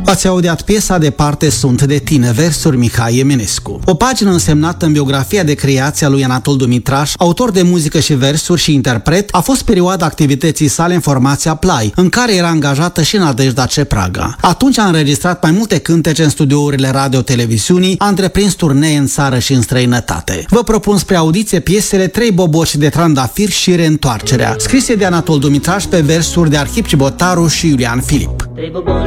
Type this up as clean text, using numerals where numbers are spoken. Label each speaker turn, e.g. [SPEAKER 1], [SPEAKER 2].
[SPEAKER 1] Ați audiat piesa Departe sunt de tine, versuri Mihai Eminescu. O pagină însemnată în biografia de creație a lui Anatol Dumitraș, autor de muzică și versuri și interpret, a fost perioada activității sale în formația Play, în care era angajată și Nadejda Cepraga. Atunci a înregistrat mai multe cântece în studiourile radio-televiziunii, a întreprins turnee în țară și în străinătate. Vă propun spre audiție piesele Trei boboci de trandafir și Reîntoarcerea, scrise de Anatol Dumitraș pe versuri de Arhip Cibotaru și Iulian Filip.
[SPEAKER 2] Trei boboci